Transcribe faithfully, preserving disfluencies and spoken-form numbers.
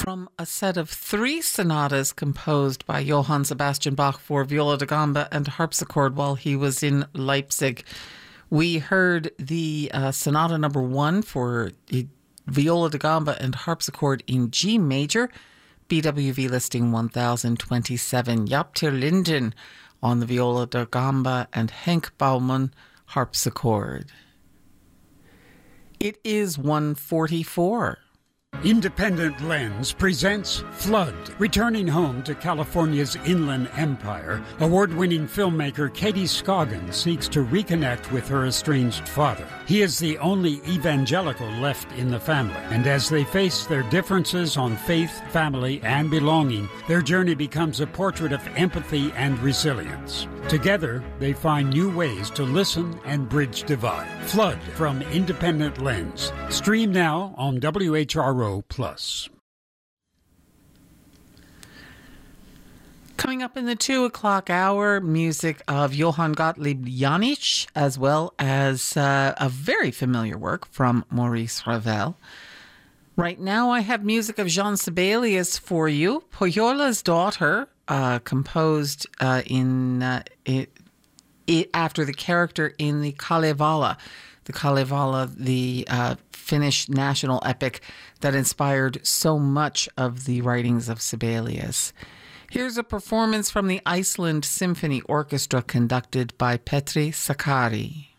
From a set of three sonatas composed by Johann Sebastian Bach for viola da gamba and harpsichord while he was in Leipzig, we heard the uh, sonata number one for viola da gamba and harpsichord in G major, B W V listing one thousand twenty-seven. Jaap ter Linden on the viola da gamba and Henk Bouwman harpsichord. It is one forty-four. Independent Lens presents Flood. Returning home to California's Inland Empire, award-winning filmmaker Katie Scoggin seeks to reconnect with her estranged father. He is the only evangelical left in the family, and as they face their differences on faith, family, and belonging, their journey becomes a portrait of empathy and resilience. Together, they find new ways to listen and bridge divide. Flood from Independent Lens. Stream now on W H R O Plus. Coming up in the two o'clock hour, music of Johann Gottlieb Janich, as well as uh, a very familiar work from Maurice Ravel. Right now, I have music of Jean Sibelius for you. Pohjola's Daughter, uh, composed uh, in uh, it, it, after the character in the Kalevala. The Kalevala, the uh, Finnish national epic that inspired so much of the writings of Sibelius. Here's a performance from the Iceland Symphony Orchestra conducted by Petri Sakari.